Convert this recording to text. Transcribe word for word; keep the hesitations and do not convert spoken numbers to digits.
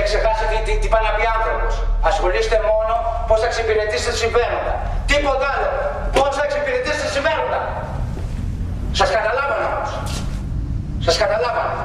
ξεχάσει τι, τι, τι πάει να πει άνθρωπος. Ασχολείστε μόνο πώς θα εξυπηρετήσετε συμφέροντα. Τίποτα άλλο. Πώς θα εξυπηρετήσετε συμφέροντα. Σας καταλάβανα όμως. Σας καταλάβανα.